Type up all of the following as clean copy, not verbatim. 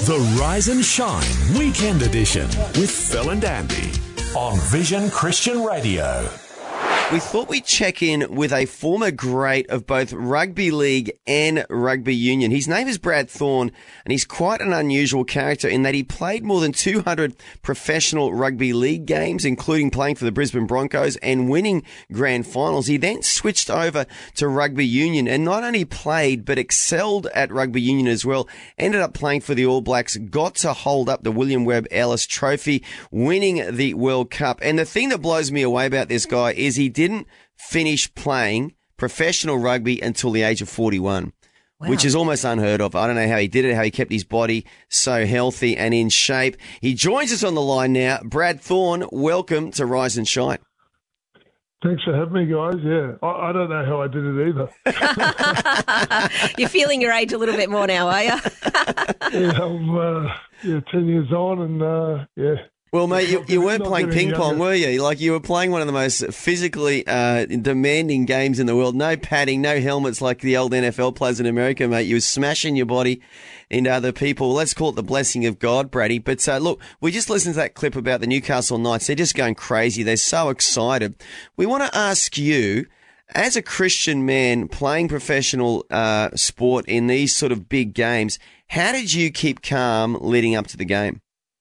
The Rise and Shine Weekend Edition with Phil and Andy on Vision Christian Radio. We thought we'd check in with a former great of both rugby league and rugby union. His name is Brad Thorn, and he's quite an unusual character in that he played more than 200 professional rugby league games, including playing for the Brisbane Broncos and winning grand finals. He then switched over to rugby union and not only played but excelled at rugby union as well. Ended up playing for the All Blacks, got to hold up the William Webb Ellis Trophy, winning the World Cup. And the thing that blows me away about this guy is he didn't finish playing professional rugby until the age of 41, which is almost unheard of. I don't know how he did it, how he kept his body so healthy and in shape. He joins us on the line now. Brad Thorn, welcome to Rise and Shine. Thanks for having me, guys. Yeah, I don't know how I did it either. You're feeling your age a little bit more now, are you? Yeah, I'm 10 years on and, yeah. Well, mate, you weren't playing ping pong, were you? Like, you were playing one of the most physically demanding games in the world. No padding, no helmets like the old NFL players in America, mate. You were smashing your body into other people. Let's call it the blessing of God, Brady. But look, we just listened to that clip about the Newcastle Knights. They're just going crazy. They're so excited. We want to ask you, as a Christian man playing professional sport in these sort of big games, how did you keep calm leading up to the game?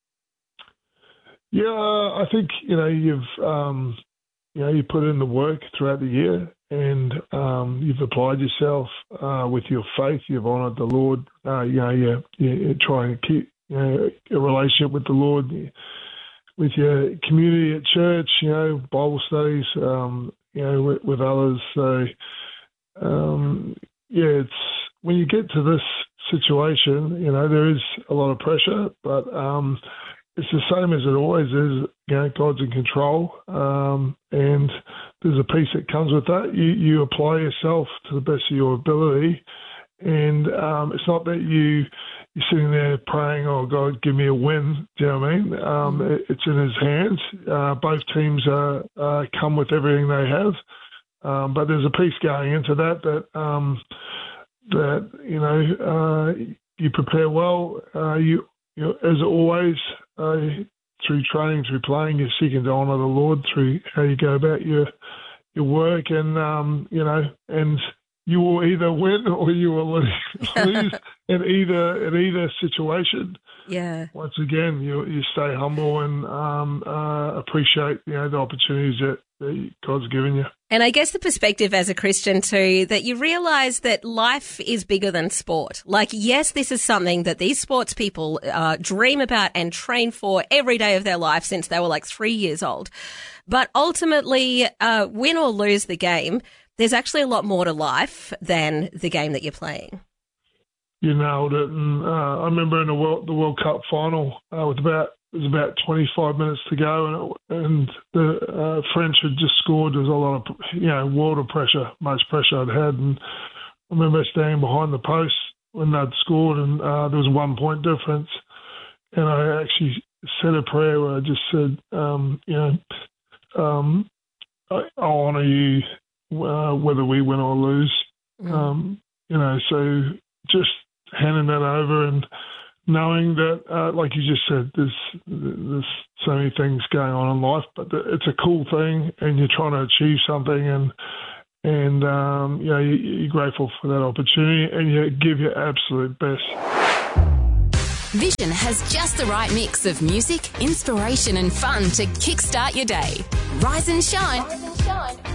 Yeah, I think, you put in the work throughout the year and you've applied yourself with your faith. You've honoured the Lord. You're trying to keep a relationship with the Lord, with your community at church, Bible studies, with others. So, it's when you get to this situation, there is a lot of pressure, but it's the same as it always is. God's in control, and there's a peace that comes with that. You apply yourself to the best of your ability, and it's not that you're sitting there praying, "Oh God, give me a win." Do you know what I mean? It's in His hands. Both teams come with everything they have, but there's a peace going into that. You prepare well. As always, through training, through playing, you're seeking to honour the Lord through how you go about your work, and and you will either win or you will lose in either situation. Yeah. Once again, you stay humble and appreciate the opportunities that God's given you. And I guess the perspective as a Christian too, that you realise that life is bigger than sport. Like, yes, this is something that these sports people dream about and train for every day of their life since they were like 3 years old. But ultimately, win or lose the game, there's actually a lot more to life than the game that you're playing. You nailed it. And I remember in the World Cup final, it was about 25 minutes to go, and the French had just scored. There was a lot of, world of pressure, most pressure I'd had. And I remember standing behind the post when they'd scored, and there was a 1 point difference. And I actually said a prayer where I just said, I honour you whether we win or lose. So just handing that over and knowing that, like you just said, there's so many things going on in life, but it's a cool thing, and you're trying to achieve something, and you're grateful for that opportunity, and you give your absolute best. Vision has just the right mix of music, inspiration, and fun to kickstart your day. Rise and shine.